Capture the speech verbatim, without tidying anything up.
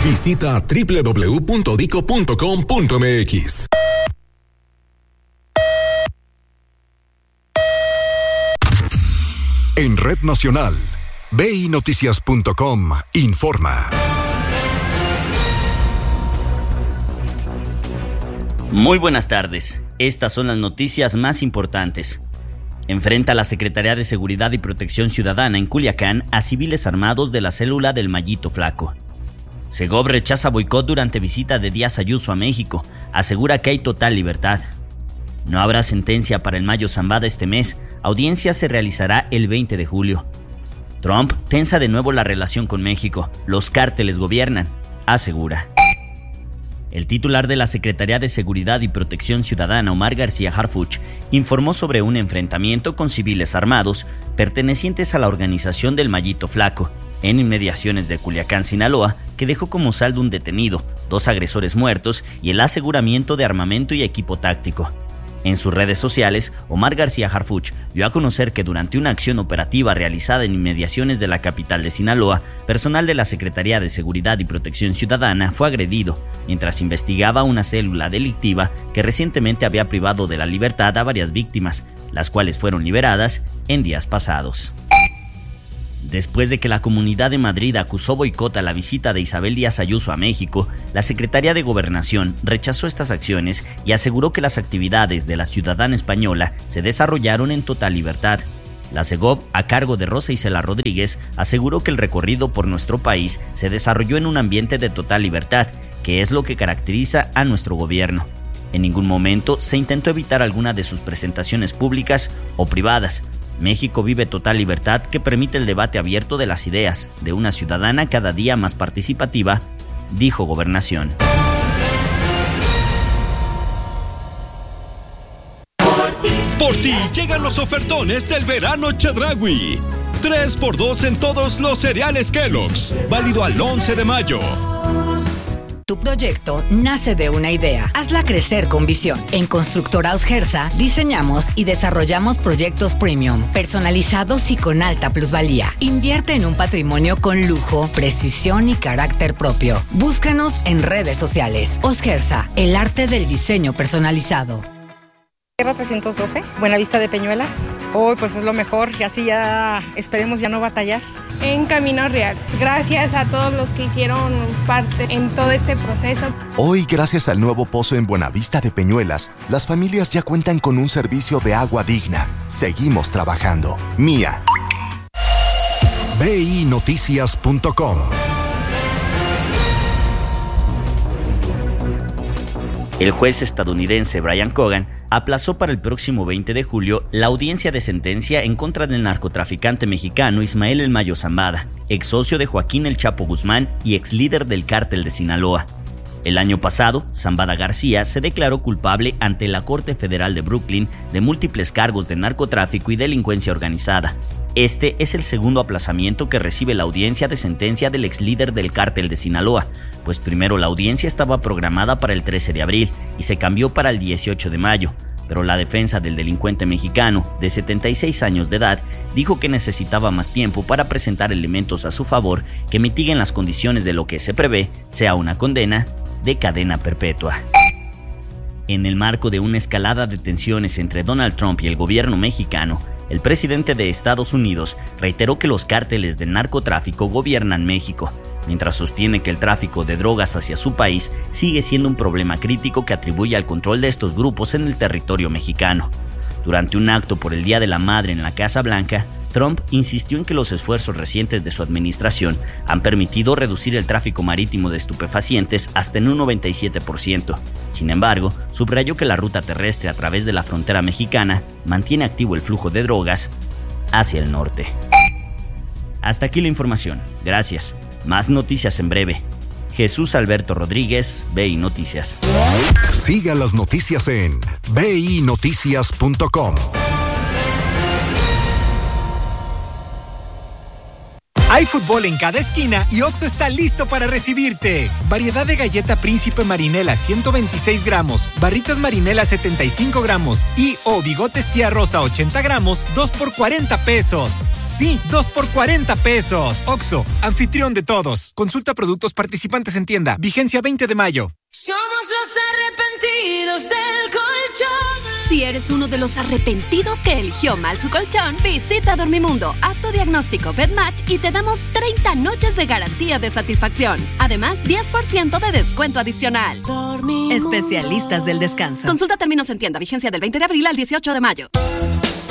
Visita doble u doble u doble u punto dico punto com punto eme equis. En Red Nacional, B I Noticias punto com informa. Muy buenas tardes. Estas son las noticias más importantes. Enfrenta la Secretaría de Seguridad y Protección Ciudadana en Culiacán a civiles armados de la célula del Mallito Flaco. Segov rechaza boicot durante visita de Díaz Ayuso a México. Asegura que hay total libertad. No habrá sentencia para el Mayo Zambada este mes. Audiencia se realizará el veinte de julio. Trump tensa de nuevo la relación con México. Los cárteles gobiernan, asegura. El titular de la Secretaría de Seguridad y Protección Ciudadana, Omar García Harfuch, informó sobre un enfrentamiento con civiles armados pertenecientes a la organización del Mallito Flaco, en inmediaciones de Culiacán, Sinaloa, que dejó como saldo un detenido, dos agresores muertos y el aseguramiento de armamento y equipo táctico. En sus redes sociales, Omar García Harfuch dio a conocer que durante una acción operativa realizada en inmediaciones de la capital de Sinaloa, personal de la Secretaría de Seguridad y Protección Ciudadana fue agredido mientras investigaba una célula delictiva que recientemente había privado de la libertad a varias víctimas, las cuales fueron liberadas en días pasados. Después de que la Comunidad de Madrid acusó boicot a la visita de Isabel Díaz Ayuso a México, la Secretaría de Gobernación rechazó estas acciones y aseguró que las actividades de la ciudadana española se desarrollaron en total libertad. La Segov, a cargo de Rosa Isela Rodríguez, aseguró que el recorrido por nuestro país se desarrolló en un ambiente de total libertad, que es lo que caracteriza a nuestro gobierno. En ningún momento se intentó evitar alguna de sus presentaciones públicas o privadas. México vive total libertad que permite el debate abierto de las ideas de una ciudadana cada día más participativa, dijo Gobernación. Por ti llegan los ofertones del verano Chedraui. tres por dos en todos los cereales Kellogg's. Válido al once de mayo. Tu proyecto nace de una idea. Hazla crecer con visión. En Constructora Osgersa diseñamos y desarrollamos proyectos premium, personalizados y con alta plusvalía. Invierte en un patrimonio con lujo, precisión y carácter propio. Búscanos en redes sociales. Osgersa, el arte del diseño personalizado. Tierra trescientos doce, Buenavista de Peñuelas. Hoy pues es lo mejor, y así ya esperemos ya no batallar. En Camino Real. Gracias a todos los que hicieron parte en todo este proceso. Hoy, gracias al nuevo pozo en Buenavista de Peñuelas, las familias ya cuentan con un servicio de agua digna. Seguimos trabajando. Mía. B I Noticias punto com. El juez estadounidense Brian Cogan aplazó para el próximo veinte de julio la audiencia de sentencia en contra del narcotraficante mexicano Ismael El Mayo Zambada, ex socio de Joaquín El Chapo Guzmán y ex líder del cártel de Sinaloa. El año pasado, Zambada García se declaró culpable ante la Corte Federal de Brooklyn de múltiples cargos de narcotráfico y delincuencia organizada. Este es el segundo aplazamiento que recibe la audiencia de sentencia del ex líder del cártel de Sinaloa, pues primero la audiencia estaba programada para el trece de abril y se cambió para el dieciocho de mayo, pero la defensa del delincuente mexicano, de setenta y seis años de edad, dijo que necesitaba más tiempo para presentar elementos a su favor que mitiguen las condiciones de lo que se prevé sea una condena de cadena perpetua. En el marco de una escalada de tensiones entre Donald Trump y el gobierno mexicano, el presidente de Estados Unidos reiteró que los cárteles del narcotráfico gobiernan México, mientras sostiene que el tráfico de drogas hacia su país sigue siendo un problema crítico que atribuye al control de estos grupos en el territorio mexicano. Durante un acto por el Día de la Madre en la Casa Blanca, Trump insistió en que los esfuerzos recientes de su administración han permitido reducir el tráfico marítimo de estupefacientes hasta en un noventa y siete por ciento. Sin embargo, subrayó que la ruta terrestre a través de la frontera mexicana mantiene activo el flujo de drogas hacia el norte. Hasta aquí la información. Gracias. Más noticias en breve. Jesús Alberto Rodríguez, B I Noticias. Siga las noticias en B I Noticias punto com. Hay fútbol en cada esquina y Oxxo está listo para recibirte. Variedad de galleta Príncipe Marinela ciento veintiséis gramos, barritas Marinela setenta y cinco gramos y o bigotes tía rosa ochenta gramos, dos por cuarenta pesos. Sí, dos por cuarenta pesos. Oxxo, anfitrión de todos. Consulta productos participantes en tienda. Vigencia veinte de mayo. Somos los arrepentidos del colchón. Si eres uno de los arrepentidos que eligió mal su colchón, visita Dormimundo, haz tu diagnóstico BedMatch y te damos treinta noches de garantía de satisfacción. Además, diez por ciento de descuento adicional. Dormimundo. Especialistas del descanso. Consulta términos en tienda. Vigencia del veinte de abril al dieciocho de mayo.